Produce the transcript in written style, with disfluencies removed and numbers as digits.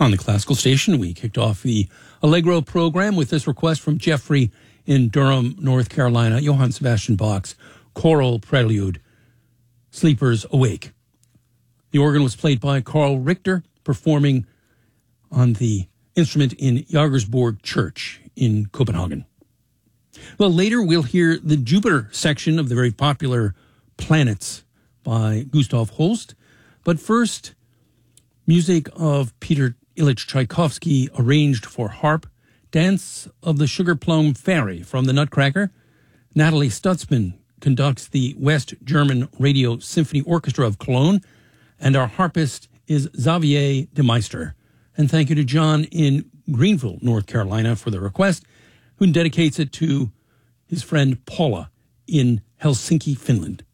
On the Classical Station, we kicked off the Allegro program with this request from Jeffrey in Durham, North Carolina, Johann Sebastian Bach's Choral Prelude, Sleepers Awake. The organ was played by Carl Richter, performing on the instrument in Jagersborg Church in Copenhagen. Well, later we'll hear the Jupiter section of the very popular Planets by Gustav Holst. But first, music of Peter Ilyich Tchaikovsky arranged for harp, Dance of the Sugar Plum Fairy from the Nutcracker. Natalie Stutzman conducts the West German Radio Symphony Orchestra of Cologne, and our harpist is Xavier de Meister. And thank you to John in Greenville, North Carolina for the request, who dedicates it to his friend Paula in Helsinki, Finland.